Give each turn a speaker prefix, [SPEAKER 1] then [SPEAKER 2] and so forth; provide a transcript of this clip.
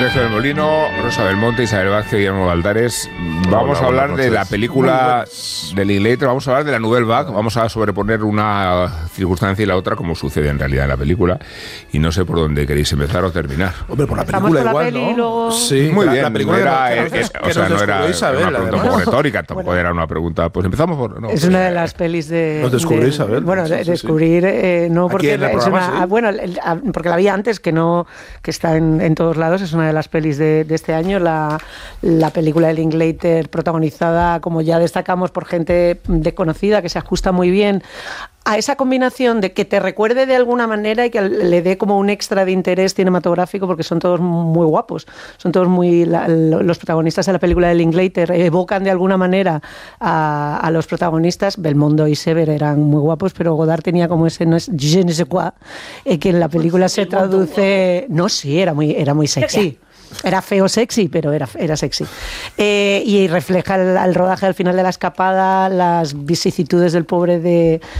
[SPEAKER 1] Sergio del Molino, Rosa Belmonte, Isabel Vázquez, Guillermo Valdares. Vamos a hablar de la película de Linklater, vamos a hablar de la Nouvelle Vague, vamos a sobreponer una circunstancia y la otra como sucede en realidad en la película, y no sé por dónde queréis empezar o terminar.
[SPEAKER 2] Hombre, por la película igual, ¿no?
[SPEAKER 3] Luego...
[SPEAKER 1] Sí, muy bien.
[SPEAKER 2] La película
[SPEAKER 1] no era
[SPEAKER 2] Isabel,
[SPEAKER 1] una pregunta un poco retórica, tampoco era una pregunta. Pues empezamos por...
[SPEAKER 3] es una de las pelis de...
[SPEAKER 2] Nos descubrí, Isabel.
[SPEAKER 3] Bueno, descubrir, no porque es una... Bueno, porque la vi antes, que está en todos lados, es una de las pelis de este año, la película de Linklater protagonizada, como ya destacamos, por gente desconocida, que se ajusta muy bien a esa combinación de que te recuerde de alguna manera y que le dé como un extra de interés cinematográfico, porque son todos muy guapos, son todos los protagonistas de la película de Linklater evocan de alguna manera a los protagonistas. Belmondo y Sever eran muy guapos, pero Godard tenía como ese no es je ne sais quoi, que en la película se traduce, no, sí, era muy sexy. Era feo sexy, pero era sexy. Y refleja el rodaje al final de la escapada, las vicisitudes del pobre de